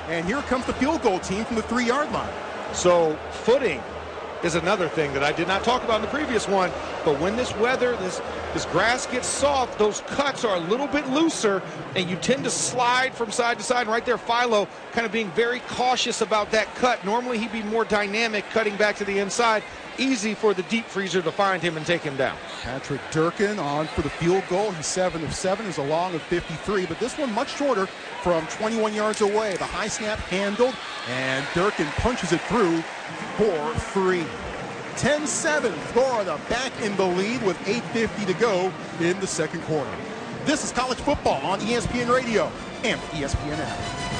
And here comes the field goal team from the 3-yard line. So footing is another thing that I did not talk about in the previous one. But when this weather, this grass gets soft, those cuts are a little bit looser, and you tend to slide from side to side. And right there, Philo kind of being very cautious about that cut. Normally he'd be more dynamic, cutting back to the inside. Easy for the deep freezer to find him and take him down. Patrick Durkin on for the field goal. He's 7 of 7, is a long of 53, but this one much shorter from 21 yards away. The high snap handled, and Durkin punches it through for 3. 10-7, Florida back in the lead with 8:50 to go in the second quarter. This is college football on ESPN Radio and ESPN app.